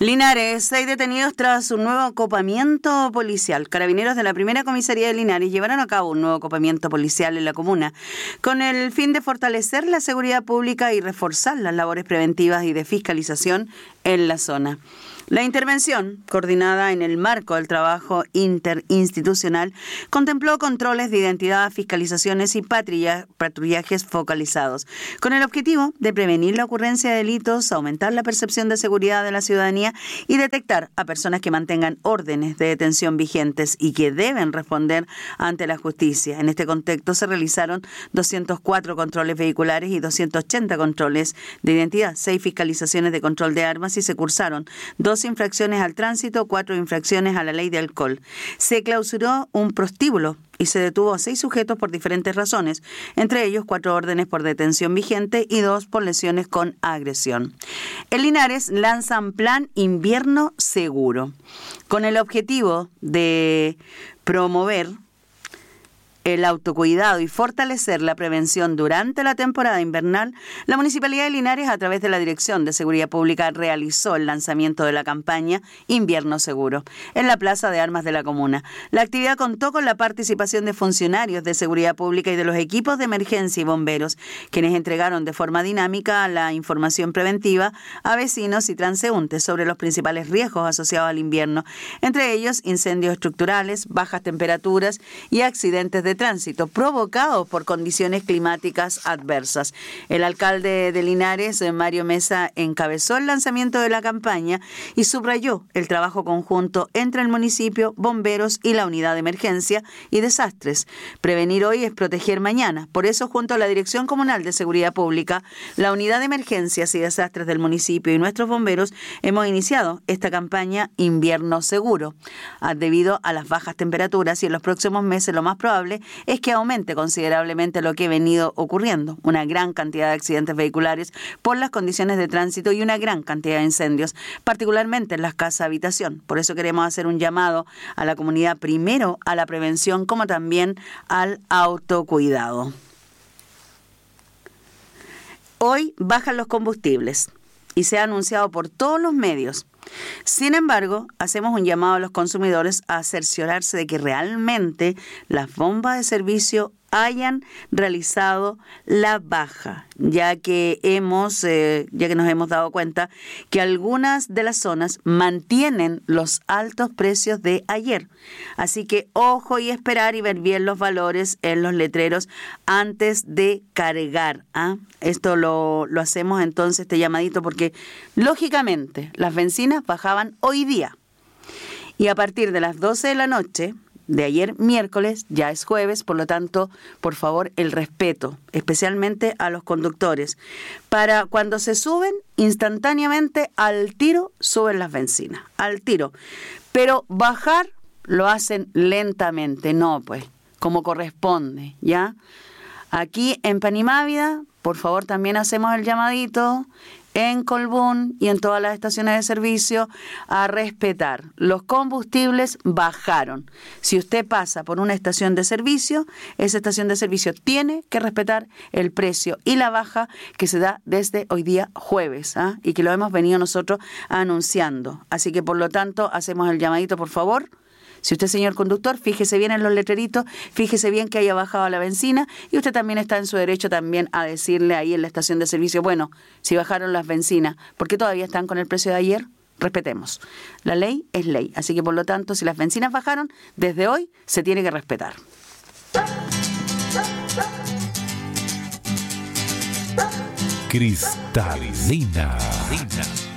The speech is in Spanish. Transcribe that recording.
Linares, 6 detenidos tras un nuevo acopamiento policial. Carabineros de la primera comisaría de Linares llevaron a cabo un nuevo acopamiento policial en la comuna con el fin de fortalecer la seguridad pública y reforzar las labores preventivas y de fiscalización en la zona. La intervención, coordinada en el marco del trabajo interinstitucional, contempló controles de identidad, fiscalizaciones y patrullajes focalizados, con el objetivo de prevenir la ocurrencia de delitos, aumentar la percepción de seguridad de la ciudadanía y detectar a personas que mantengan órdenes de detención vigentes y que deben responder ante la justicia. En este contexto se realizaron 204 controles vehiculares y 280 controles de identidad, 6 fiscalizaciones de control de armas y se cursaron 2 infracciones al tránsito, 4 infracciones a la ley de alcohol. Se clausuró un prostíbulo y se detuvo a 6 sujetos por diferentes razones, entre ellos 4 órdenes por detención vigente y 2 por lesiones con agresión. En Linares lanzan plan invierno seguro, con el objetivo de promover el autocuidado y fortalecer la prevención durante la temporada invernal. La Municipalidad de Linares, a través de la Dirección de Seguridad Pública, realizó el lanzamiento de la campaña Invierno Seguro en la Plaza de Armas de la comuna. La actividad contó con la participación de funcionarios de seguridad pública y de los equipos de emergencia y bomberos, quienes entregaron de forma dinámica la información preventiva a vecinos y transeúntes sobre los principales riesgos asociados al invierno, entre ellos incendios estructurales, bajas temperaturas y accidentes de tránsito provocados por condiciones climáticas adversas. El alcalde de Linares, Mario Mesa, encabezó el lanzamiento de la campaña y subrayó el trabajo conjunto entre el municipio, bomberos y la unidad de emergencia y desastres. Prevenir hoy es proteger mañana. Por eso, junto a la Dirección Comunal de Seguridad Pública, la unidad de emergencias y desastres del municipio y nuestros bomberos hemos iniciado esta campaña Invierno Seguro. Debido a las bajas temperaturas y en los próximos meses lo más probable es que aumente considerablemente lo que ha venido ocurriendo, una gran cantidad de accidentes vehiculares por las condiciones de tránsito y una gran cantidad de incendios, particularmente en las casas habitación. Por eso queremos hacer un llamado a la comunidad, primero a la prevención como también al autocuidado. Hoy bajan los combustibles y se ha anunciado por todos los medios. Sin embargo, hacemos un llamado a los consumidores a cerciorarse de que realmente las bombas de servicio hayan realizado la baja, ya que nos hemos dado cuenta que algunas de las zonas mantienen los altos precios de ayer. Así que ojo y esperar y ver bien los valores en los letreros antes de cargar. Esto lo hacemos entonces, este llamadito, porque lógicamente las bencinas bajaban hoy día. Y a partir de las 12 de la noche de ayer miércoles, ya es jueves, por lo tanto, por favor, el respeto, especialmente a los conductores. Para cuando se suben, instantáneamente, al tiro, suben las bencinas, al tiro. Pero bajar lo hacen lentamente, no pues, como corresponde, ¿ya? Aquí en Panimávida, por favor, también hacemos el llamadito en Colbún y en todas las estaciones de servicio a respetar. Los combustibles bajaron. Si usted pasa por una estación de servicio, esa estación de servicio tiene que respetar el precio y la baja que se da desde hoy día jueves, y que lo hemos venido nosotros anunciando. Así que por lo tanto hacemos el llamadito, por favor. Si usted, señor conductor, fíjese bien en los letreritos, fíjese bien que haya bajado la bencina y usted también está en su derecho también a decirle ahí en la estación de servicio, bueno, si bajaron las bencinas, ¿por qué todavía están con el precio de ayer? Respetemos. La ley es ley, así que por lo tanto, si las bencinas bajaron, desde hoy se tiene que respetar. Cristalina.